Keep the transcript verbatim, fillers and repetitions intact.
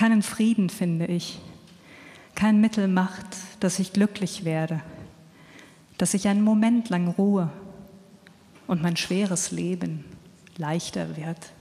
keinen Frieden finde ich, kein Mittel macht, dass ich glücklich werde, dass ich einen Moment lang ruhe und mein schweres Leben leichter wird.